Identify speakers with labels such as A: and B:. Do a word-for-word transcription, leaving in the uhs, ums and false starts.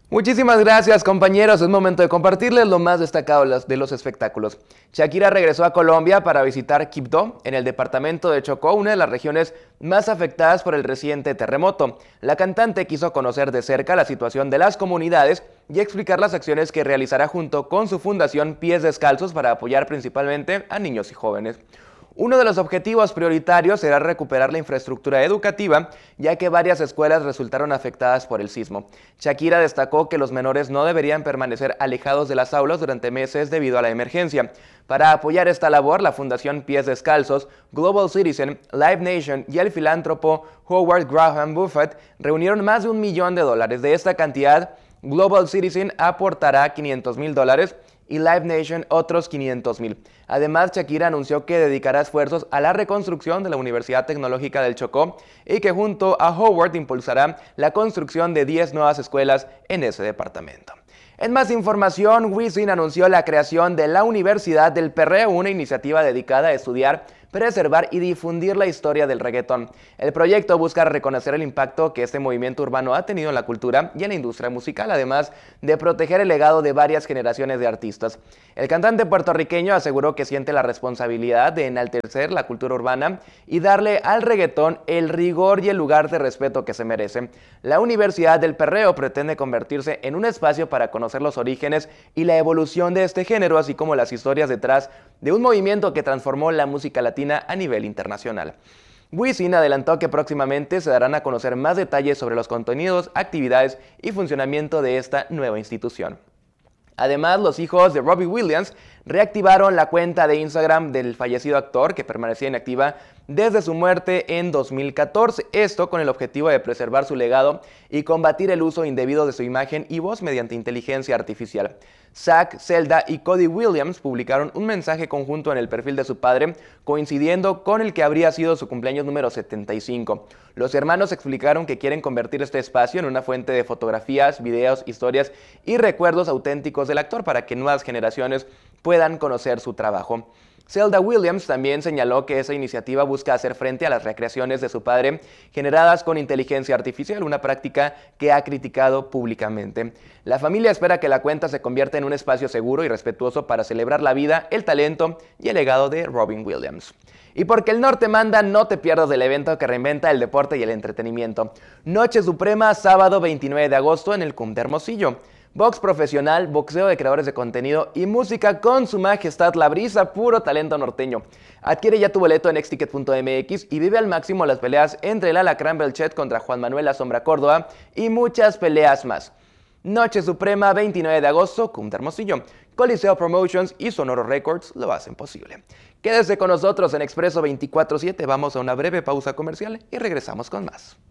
A: Muchísimas gracias, compañeros. Es momento de compartirles lo más destacado de los espectáculos. Shakira regresó a Colombia para visitar Quibdó, en el departamento de Chocó, una de las regiones más afectadas por el reciente terremoto. La cantante quiso conocer de cerca la situación de las comunidades y explicar las acciones que realizará junto con su fundación Pies Descalzos para apoyar principalmente a niños y jóvenes. Uno de los objetivos prioritarios será recuperar la infraestructura educativa, ya que varias escuelas resultaron afectadas por el sismo. Shakira destacó que los menores no deberían permanecer alejados de las aulas durante meses debido a la emergencia. Para apoyar esta labor, la Fundación Pies Descalzos, Global Citizen, Live Nation y el filántropo Howard Graham Buffett reunieron más de un millón de dólares. De esta cantidad, Global Citizen aportará quinientos mil dólares y Live Nation otros quinientos mil. Además, Shakira anunció que dedicará esfuerzos a la reconstrucción de la Universidad Tecnológica del Chocó y que junto a Howard impulsará la construcción de diez nuevas escuelas en ese departamento. En más información, Wisin anunció la creación de la Universidad del Perreo, una iniciativa dedicada a estudiar, preservar y difundir la historia del reggaetón. El proyecto busca reconocer el impacto que este movimiento urbano ha tenido en la cultura y en la industria musical, además de proteger el legado de varias generaciones de artistas. El cantante puertorriqueño aseguró que siente la responsabilidad de enaltecer la cultura urbana y darle al reggaetón el rigor y el lugar de respeto que se merece. La Universidad del Perreo pretende convertirse en un espacio para conocer los orígenes y la evolución de este género, así como las historias detrás de un movimiento que transformó la música latina a nivel internacional. Wisin adelantó que próximamente se darán a conocer más detalles sobre los contenidos, actividades y funcionamiento de esta nueva institución. Además, los hijos de Robbie Williams reactivaron la cuenta de Instagram del fallecido actor, que permanecía inactiva desde su muerte en dos mil catorce. Esto con el objetivo de preservar su legado y combatir el uso indebido de su imagen y voz mediante inteligencia artificial. Zack, Zelda y Cody Williams publicaron un mensaje conjunto en el perfil de su padre, coincidiendo con el que habría sido su cumpleaños número setenta y cinco. Los hermanos explicaron que quieren convertir este espacio en una fuente de fotografías, videos, historias y recuerdos auténticos del actor para que nuevas generaciones puedan conocer su trabajo. Zelda Williams también señaló que esa iniciativa busca hacer frente a las recreaciones de su padre generadas con inteligencia artificial, una práctica que ha criticado públicamente. La familia espera que la cuenta se convierta en un espacio seguro y respetuoso para celebrar la vida, el talento y el legado de Robin Williams. Y porque el norte manda, no te pierdas del evento que reinventa el deporte y el entretenimiento. Noche Suprema, sábado veintinueve de agosto en el C U M de Hermosillo. Box profesional, boxeo de creadores de contenido y música con su majestad La Brisa, puro talento norteño. Adquiere ya tu boleto en exticket punto m x y vive al máximo las peleas entre el Alacrán Belchet contra Juan Manuel La Sombra Córdoba y muchas peleas más. Noche Suprema, veintinueve de agosto, C U M de Hermosillo. Coliseo Promotions y Sonoro Records lo hacen posible. Quédese con nosotros en Expreso veinticuatro siete, vamos a una breve pausa comercial y regresamos con más.